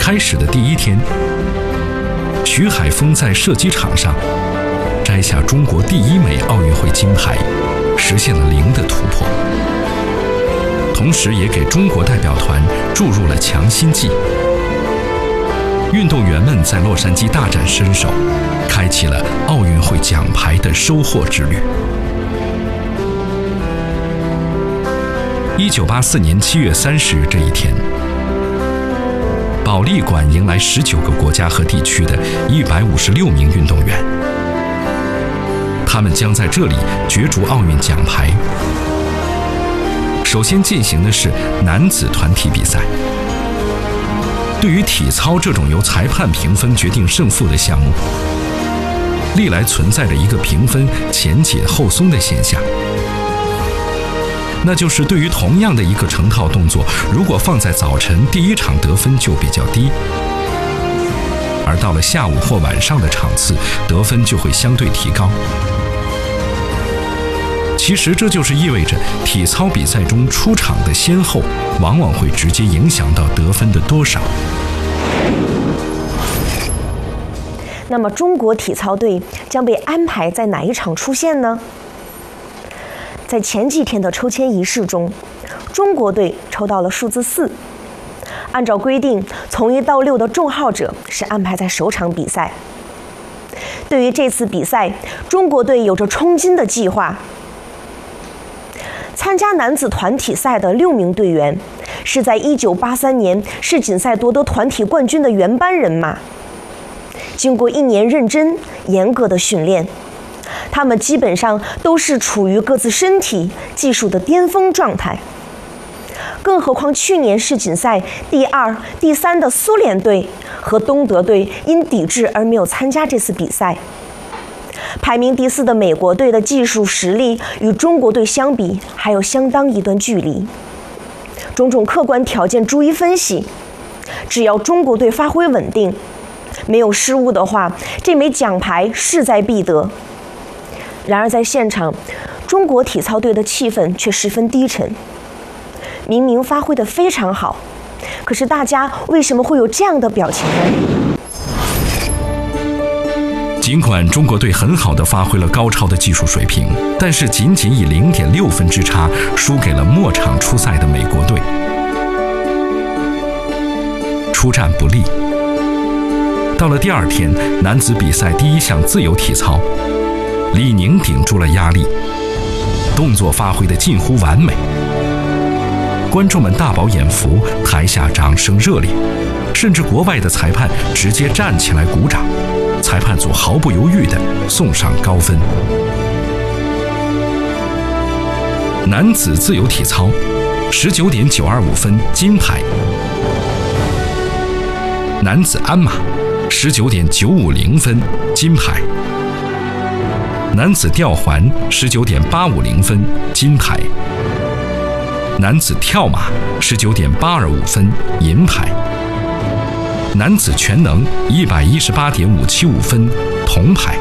开始的第一天，徐海峰在射击场上摘下中国第1枚奥运会金牌，实现了0的突破，同时也给中国代表团注入了强心剂。运动员们在洛杉矶大展身手，开启了奥运会奖牌的收获之旅。1984年7月30日这一天，保利馆迎来19个国家和地区的156名运动员，他们将在这里角逐奥运奖牌。首先进行的是男子团体比赛。对于体操这种由裁判评分决定胜负的项目，历来存在着一个评分前紧后松的现象，那就是对于同样的一个成套动作，如果放在早晨第1场得分就比较低，而到了下午或晚上的场次，得分就会相对提高。其实这就是意味着体操比赛中出场的先后往往会直接影响到得分的多少。 那么中国体操队将被安排在哪一场出现呢？在前几天的抽签仪式中，中国队抽到了数字4。按照规定，从1到6的中号者是安排在首场比赛。对于这次比赛，中国队有着冲金的计划。参加男子团体赛的6名队员是在1983年世锦赛夺得团体冠军的原班人马。经过1年认真严格的训练，他们基本上都是处于各自身体技术的巅峰状态。更何况去年世锦赛第2、第3的苏联队和东德队因抵制而没有参加这次比赛。排名第4的美国队的技术实力与中国队相比还有相当一段距离。种种客观条件逐一分析，只要中国队发挥稳定，没有失误的话，这枚奖牌势在必得。然而在现场，中国体操队的气氛却十分低沉。明明发挥得非常好，可是大家为什么会有这样的表情呢？ 尽管中国队很好地发挥了高超的技术水平，但是仅仅以0.6分之差输给了末场出赛的美国队。出战不利。到了第2天，男子比赛第1项自由体操，李宁顶住了压力，动作发挥得近乎完美。观众们大饱眼福，台下掌声热烈，甚至国外的裁判直接站起来鼓掌。裁判组毫不犹豫地送上高分。男子自由体操，19.925分金牌。男子鞍马，19.950分金牌。男子吊环，19.850分金牌。男子跳马，19.825分银牌。男子全能118.575分铜牌。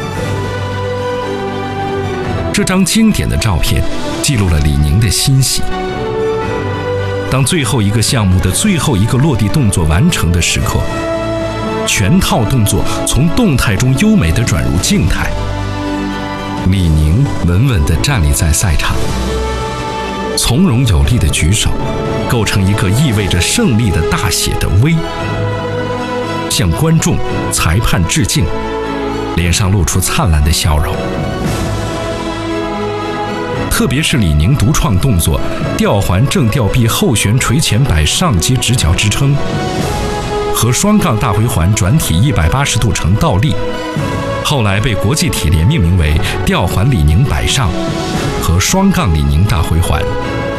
这张经典的照片记录了李宁的欣喜。当最后一个项目的最后一个落地动作完成的时刻，全套动作从动态中优美地转入静态。李宁稳稳地站立在赛场，从容有力地举手，构成一个意味着胜利的大写的 V， 向观众、裁判致敬，脸上露出灿烂的笑容。特别是李宁独创动作吊环正吊臂后旋垂前摆上接直角支撑，和双杠大回环转体180度成倒立，后来被国际体联命名为吊环李宁摆上和双杠李宁大回环。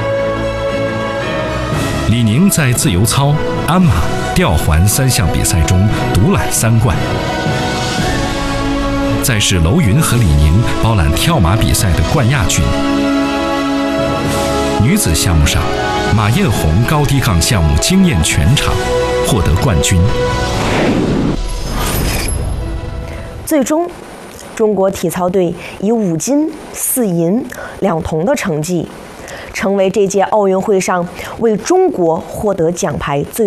李宁在自由操、鞍马、吊环3项比赛中独揽3冠。再是楼云和李宁包揽跳马比赛的冠亚军。女子项目上，马艳红高低杠项目惊艳全场，获得冠军。 最终，中国体操队以5金4银2铜的成绩，成为这届奥运会上为中国获得奖牌最